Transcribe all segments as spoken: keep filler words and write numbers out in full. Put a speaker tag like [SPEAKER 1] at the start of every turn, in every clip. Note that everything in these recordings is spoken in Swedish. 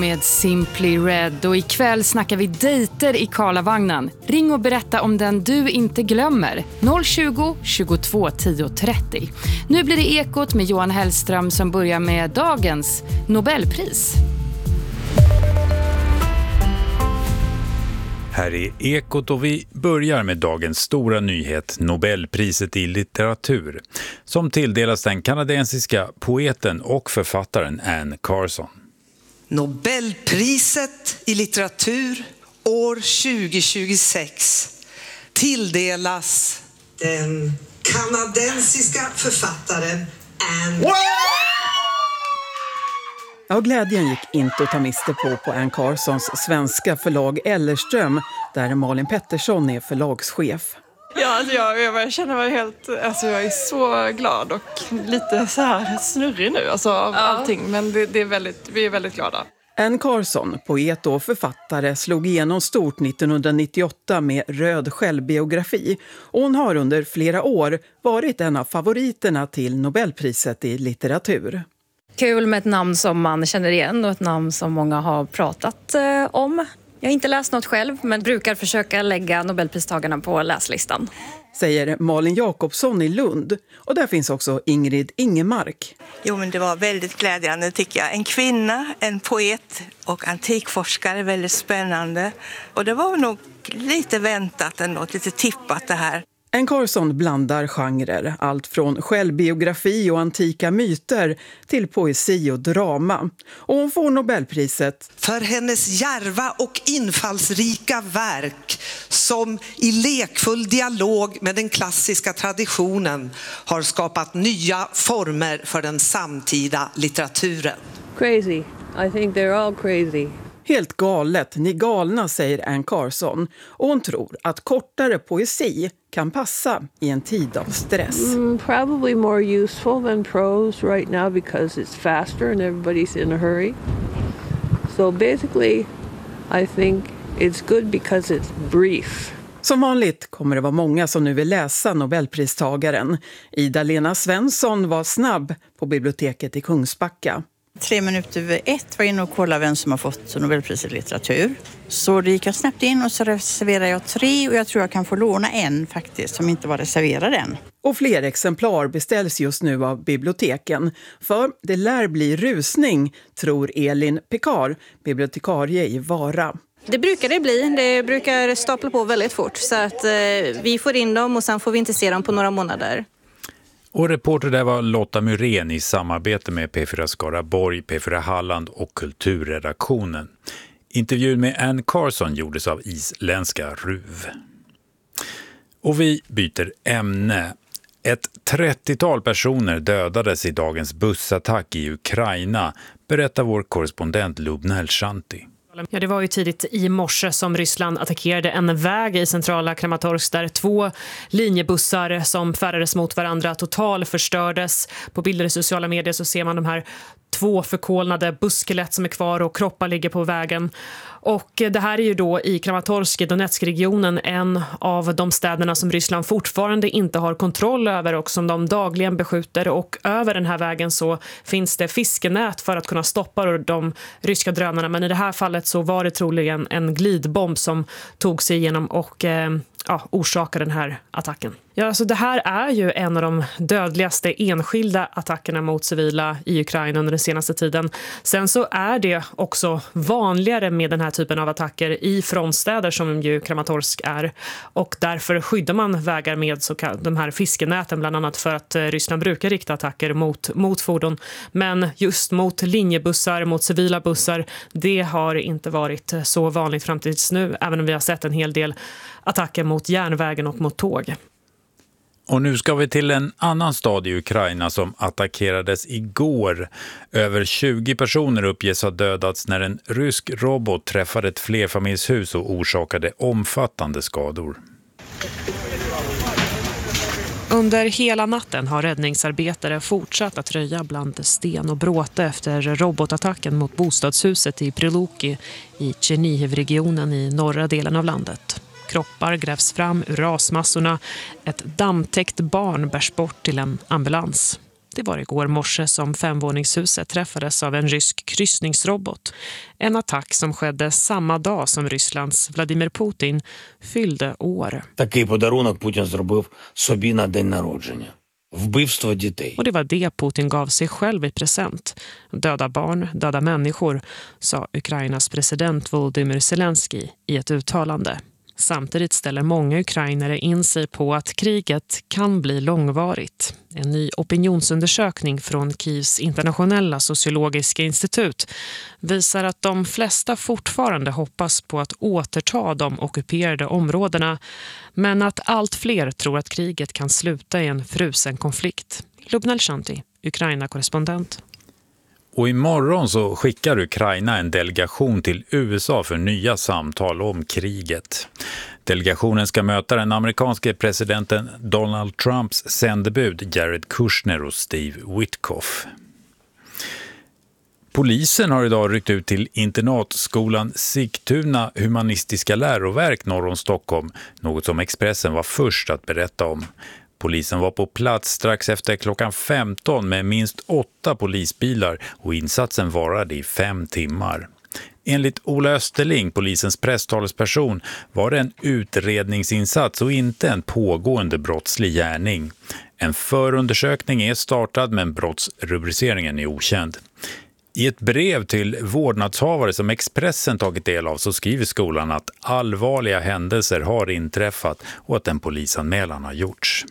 [SPEAKER 1] Med Simply Red, och ikväll snackar vi dejter i Karlavagnen. Ring och berätta om den du inte glömmer. noll tjugo, tjugotvå, tio, trettio. Nu blir det Ekot med Johan Hellström som börjar med dagens Nobelpris.
[SPEAKER 2] Här är Ekot och vi börjar med dagens stora nyhet, Nobelpriset i litteratur, som tilldelas den kanadensiska poeten och författaren Anne Carson.
[SPEAKER 3] Nobelpriset i litteratur år tjugohundratjugosex tilldelas den kanadensiska författaren Anne.
[SPEAKER 4] Ja, glädjen gick inte att ta miste på på Anne Carsons svenska förlag Ellerström, där Malin Pettersson är förlagschef.
[SPEAKER 5] Ja, alltså jag, jag känner mig helt, alltså jag är så glad och lite så här snurrig nu alltså av ja. allting, men det, det är väldigt, vi är väldigt glada.
[SPEAKER 4] Anne Carson, poet och författare, slog igenom stort nittonhundranittioåtta med Röd självbiografi, och hon har under flera år varit en av favoriterna till Nobelpriset i litteratur.
[SPEAKER 6] Kul med ett namn som man känner igen och ett namn som många har pratat eh, om. Jag har inte läst något själv, men brukar försöka lägga Nobelpristagarna på läslistan.
[SPEAKER 4] Säger Malin Jakobsson i Lund. Och där finns också Ingrid Ingemark.
[SPEAKER 7] Jo, men det var väldigt glädjande tycker jag. En kvinna, en poet och antikforskare, väldigt spännande. Och det var nog lite väntat ändå, lite tippat det här.
[SPEAKER 4] Anne Carson blandar genrer, allt från självbiografi och antika myter till poesi och drama. Och hon får Nobelpriset
[SPEAKER 3] för hennes djärva och infallsrika verk som i lekfull dialog med den klassiska traditionen har skapat nya former för den samtida litteraturen.
[SPEAKER 8] Crazy. I think they're all crazy.
[SPEAKER 4] Helt galet, ni galna, säger Anne Carson. Och hon tror att kortare poesi kan passa i en tid av stress.
[SPEAKER 8] Mm, probably more useful than prose right now because it's faster and everybody's in a hurry. So basically I think it's good because it's brief.
[SPEAKER 4] Som vanligt kommer det vara många som nu vill läsa Nobelpristagaren. Ida-Lena Svensson var snabb på biblioteket i Kungsbacka.
[SPEAKER 9] Tre minuter över ett var inne och kollade vem som har fått Nobelpriset i litteratur. Så det gick jag snabbt in och så reserverade jag tre, och jag tror jag kan få låna en faktiskt som inte var reserverad än.
[SPEAKER 4] Och fler exemplar beställs just nu av biblioteken. För det lär bli rusning, tror Elin Pekar, bibliotekarie i Vara.
[SPEAKER 10] Det brukar det bli. Det brukar stapla på väldigt fort. Så att eh, vi får in dem och sen får vi inte se dem på några månader.
[SPEAKER 2] Och reporter där var Lotta Myrén i samarbete med P fyra Skaraborg, P fyra Halland och Kulturredaktionen. Intervjun med Anne Carson gjordes av isländska R U V. Och vi byter ämne. Ett trettiotal personer dödades i dagens bussattack i Ukraina, berättar vår korrespondent Lubna El-Shanti.
[SPEAKER 11] Ja, det var ju tidigt i morse som Ryssland attackerade en väg i centrala Kramatorsk där två linjebussar som färdades mot varandra total förstördes. På bilder i sociala medier så ser man de här två förkolnade busskelett som är kvar och kroppar ligger på vägen. Och det här är ju då i Kramatorsk i Donetsk-regionen, en av de städerna som Ryssland fortfarande inte har kontroll över och som de dagligen beskjuter. Och över den här vägen så finns det fiskenät för att kunna stoppa de ryska drönarna. Men i det här fallet så var det troligen en glidbomb som tog sig igenom och eh, ja, orsakade den här attacken. Ja, alltså det här är ju en av de dödligaste enskilda attackerna mot civila i Ukraina under den senaste tiden. Sen så är det också vanligare med den här typen av attacker i frontstäder som ju Kramatorsk är. Och därför skyddar man vägar med så kall- de här fiskenäten bland annat för att Ryssland brukar rikta attacker mot, mot fordon. Men just mot linjebussar, mot civila bussar, det har inte varit så vanligt fram tills nu. Även om vi har sett en hel del attacker mot järnvägen och mot tåg.
[SPEAKER 2] Och nu ska vi till en annan stad i Ukraina som attackerades igår. Över tjugo personer uppges ha dödats när en rysk robot träffade ett flerfamiljshus och orsakade omfattande skador.
[SPEAKER 11] Under hela natten har räddningsarbetare fortsatt att röja bland sten och bråte efter robotattacken mot bostadshuset i Priluki i Chernihiv-regionen i norra delen av landet. Kroppar grävs fram ur rasmassorna. Ett dammtäckt barn bärs bort till en ambulans. Det var igår morse som femvåningshuset träffades av en rysk kryssningsrobot. En attack som skedde samma dag som Rysslands Vladimir Putin fyllde år.
[SPEAKER 12] Такий подарунок Путін зробив собі на день народження. Вбивство дітей.
[SPEAKER 11] Och det var det Putin gav sig själv i present. Döda barn, döda människor, sa Ukrainas president Volodymyr Zelensky i ett uttalande. Samtidigt ställer många ukrainare in sig på att kriget kan bli långvarigt. En ny opinionsundersökning från Kievs internationella sociologiska institut visar att de flesta fortfarande hoppas på att återta de ockuperade områdena, men att allt fler tror att kriget kan sluta i en frusen konflikt. Lubna Shanti, Ukraina-korrespondent.
[SPEAKER 2] Och imorgon så skickar Ukraina en delegation till U S A för nya samtal om kriget. Delegationen ska möta den amerikanske presidenten Donald Trumps sändebud Jared Kushner och Steve Witkoff. Polisen har idag ryckt ut till internatskolan Sigtuna humanistiska läroverk norr om Stockholm, något som Expressen var först att berätta om. Polisen var på plats strax efter klockan femton med minst åtta polisbilar och insatsen varade i fem timmar. Enligt Ola Österling, polisens presstalesperson, var det en utredningsinsats och inte en pågående brottslig gärning. En förundersökning är startad men brottsrubriceringen är okänd. I ett brev till vårdnadshavare som Expressen tagit del av så skriver skolan att allvarliga händelser har inträffat och att en polisanmälan har gjorts.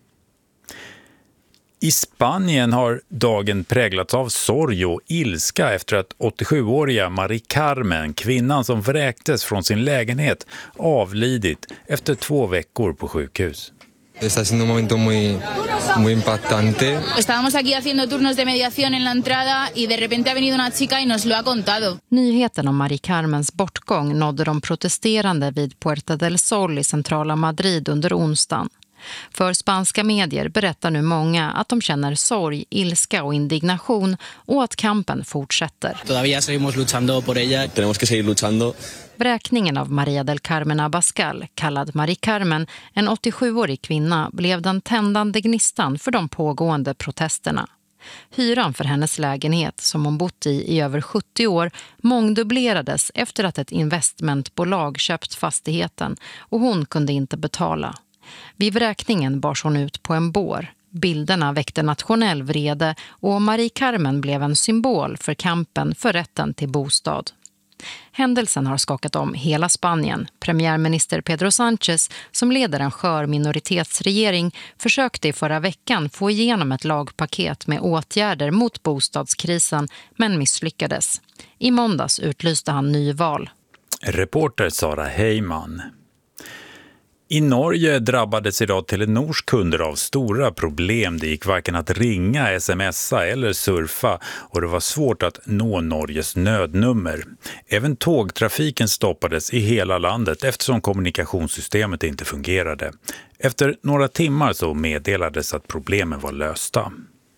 [SPEAKER 2] I Spanien har dagen präglats av sorg och ilska efter att åttiosjuåriga Mari Carmen, kvinnan som vräktes från sin lägenhet, avlidit efter två veckor på sjukhus.
[SPEAKER 13] Está siendo un momento muy, muy impactante.
[SPEAKER 14] Estábamos aquí haciendo turnos de mediación en la entrada y de repente ha venido una chica y nos lo ha contado.
[SPEAKER 15] Nyheten om Mari Carmens bortgång nådde de protesterande vid Puerta del Sol i centrala Madrid under onsdagen. För spanska medier berättar nu många att de känner sorg, ilska och indignation och att kampen fortsätter.
[SPEAKER 16] Todavía seguimos luchando por ella.
[SPEAKER 13] Tenemos que seguir luchando.
[SPEAKER 15] Vräkningen av Maria del Carmen Abascal, kallad Mari Carmen, en åttiosjuårig kvinna, blev den tändande gnistan för de pågående protesterna. Hyran för hennes lägenhet, som hon bott i i över sjuttio år, mångdubblerades efter att ett investmentbolag köpt fastigheten och hon kunde inte betala. Vid vräkningen bars hon ut på en bår. Bilderna väckte nationell vrede och Mari Carmen blev en symbol för kampen för rätten till bostad. Händelsen har skakat om hela Spanien. Premiärminister Pedro Sánchez, som leder en skör minoritetsregering, försökte i förra veckan få igenom ett lagpaket med åtgärder mot bostadskrisen, men misslyckades. I måndags utlyste han nyval.
[SPEAKER 2] Reporter Sara Heyman. I Norge drabbades idag Telenors kunder av stora problem. Det gick varken att ringa, smsa eller surfa och det var svårt att nå Norges nödnummer. Även tågtrafiken stoppades i hela landet eftersom kommunikationssystemet inte fungerade. Efter några timmar så meddelades att problemen var lösta.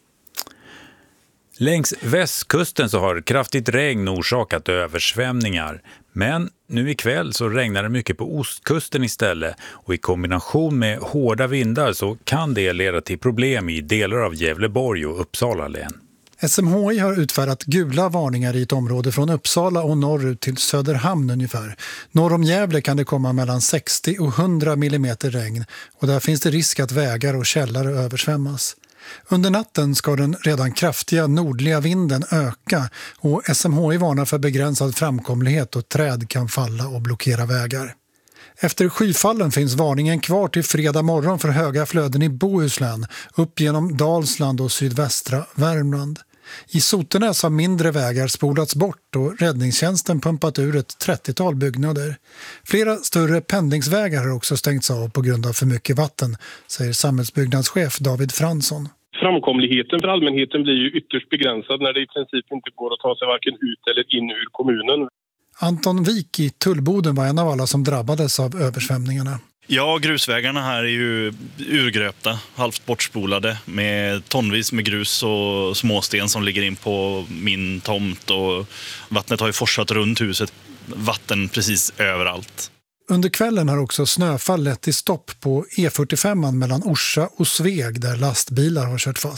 [SPEAKER 2] Längs västkusten så har kraftigt regn orsakat översvämningar. Men nu ikväll så regnar det mycket på ostkusten istället och i kombination med hårda vindar så kan det leda till problem i delar av Gävleborg och Uppsala län.
[SPEAKER 17] S M H I har utfärdat gula varningar i ett område från Uppsala och norrut till Söderhamn ungefär. Norr om Gävle kan det komma mellan sextio och hundra millimeter regn och där finns det risk att vägar och källare översvämmas. Under natten ska den redan kraftiga nordliga vinden öka och S M H I varnar för begränsad framkomlighet och träd kan falla och blockera vägar. Efter skyfallen finns varningen kvar till fredag morgon för höga flöden i Bohuslän, upp genom Dalsland och sydvästra Värmland. I Sotenäs har mindre vägar spolats bort och räddningstjänsten pumpat ur ett trettiotal byggnader. Flera större pendlingsvägar har också stängts av på grund av för mycket vatten, säger samhällsbyggnadschef David Fransson.
[SPEAKER 18] Framkomligheten för allmänheten blir ju ytterst begränsad när det i princip inte går att ta sig varken ut eller in ur kommunen.
[SPEAKER 17] Anton Wik i Tullboden var en av alla som drabbades av översvämningarna.
[SPEAKER 19] Ja, grusvägarna här är ju urgröpta, halvt bortspolade med tonvis med grus och småsten som ligger in på min tomt och vattnet har ju forsat runt huset, vatten precis överallt.
[SPEAKER 17] Under kvällen har också snöfall lett till stopp på E fyrtiofem mellan Orsa och Sveg där lastbilar har kört fast.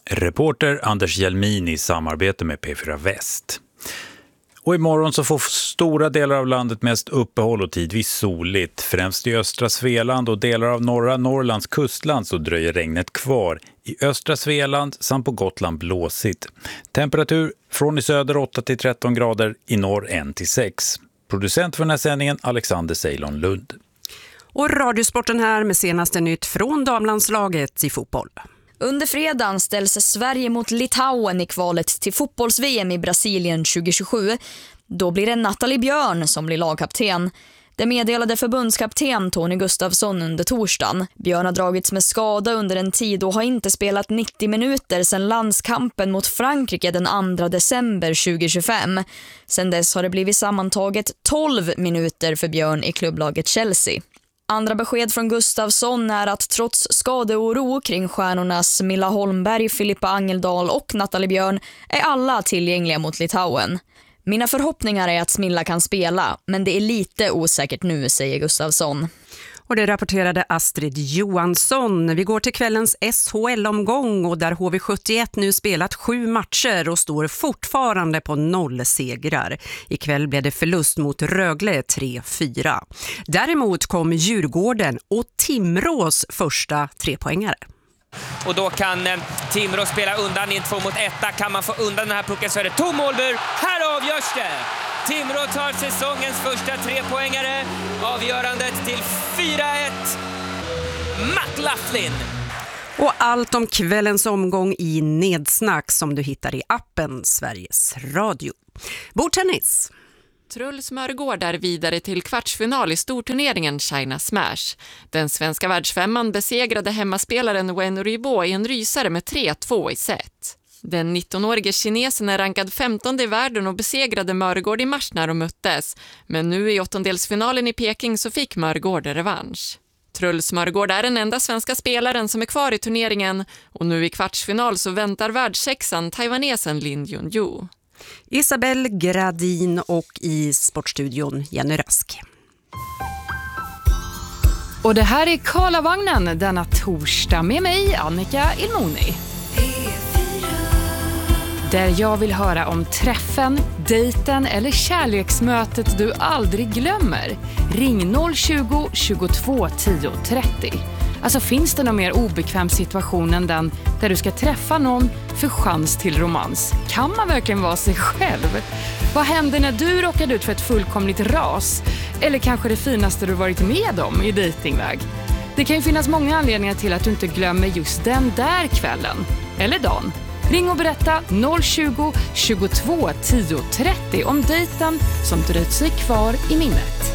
[SPEAKER 2] Reporter Anders Hjelmin i samarbete med P fyra Väst. Och imorgon så får stora delar av landet mest uppehåll och tidvis soligt. Främst i östra Svealand och delar av norra Norrlands kustland så dröjer regnet kvar. I östra Svealand samt på Gotland blåsigt. Temperatur från i söder åtta till tretton grader, i norr ett till sex. Producent för den här sändningen Alexander Ceylon Lund.
[SPEAKER 20] Och Radiosporten här med senaste nytt från damlandslaget i fotboll.
[SPEAKER 21] Under fredagen ställs Sverige mot Litauen i kvalet till fotbolls-V M i Brasilien tjugo tjugosju. Då blir det Nathalie Björn som blir lagkapten. Det meddelade förbundskapten Tony Gustafsson under torsdagen. Björn har dragits med skada under en tid och har inte spelat nittio minuter sedan landskampen mot Frankrike den andra december tjugo tjugofem. Sedan dess har det blivit sammantaget tolv minuter för Björn i klubblaget Chelsea. Andra besked från Gustafsson är att trots skadeoro kring stjärnorna Smilla Holmberg, Filippa Angeldal och Nathalie Björn är alla tillgängliga mot Litauen. Mina förhoppningar är att Smilla kan spela, men det är lite osäkert nu, säger Gustafsson.
[SPEAKER 20] Och det rapporterade Astrid Johansson. Vi går till kvällens S H L-omgång och där H V sjuttioett nu spelat sju matcher och står fortfarande på noll segrar. Ikväll blev det förlust mot Rögle tre fyra. Däremot kom Djurgården och Timrås första trepoängare.
[SPEAKER 22] Och då kan eh, Timrå spela undan i en två mot etta. Kan man få undan den här pucken så är det tom målbur. Här avgörs det! Timrå tar säsongens första trepoängare. Avgörandet till fyra ett. McLaughlin.
[SPEAKER 20] Och allt om kvällens omgång i Nedsnack som du hittar i appen Sveriges Radio. Bordtennis.
[SPEAKER 23] Truls Mörgård är vidare till kvartsfinal i storturneringen China Smash. Den svenska världsfemman besegrade hemmaspelaren Wen Ruibo i en rysare med tre två i set. Den nittonårige kinesen är rankad femtonde i världen och besegrade Mörgård i mars när de möttes. Men nu i åttondelsfinalen i Peking så fick Mörgård revansch. Truls Mörgård är den enda svenska spelaren som är kvar i turneringen och nu i kvartsfinal så väntar världssexan taiwanesen Lin Junju.
[SPEAKER 20] Isabelle Gradin och i Sportstudion Jenny Rask.
[SPEAKER 1] Och det här är Karlavagnen denna torsdag med mig, Annika Ilmoni. Där jag vill höra om träffen, dejten eller kärleksmötet du aldrig glömmer. Ring noll tjugo, tjugotvå, tio, trettio. Alltså finns det någon mer obekväm situation än den där du ska träffa någon för chans till romans? Kan man verkligen vara sig själv? Vad händer när du råkar ut för ett fullkomligt ras? Eller kanske det finaste du varit med om i dejtingväg? Det kan ju finnas många anledningar till att du inte glömmer just den där kvällen. Eller dagen. Ring och berätta noll tjugo, tjugotvå, tio, trettio om dejten som dröjt sig kvar i minnet.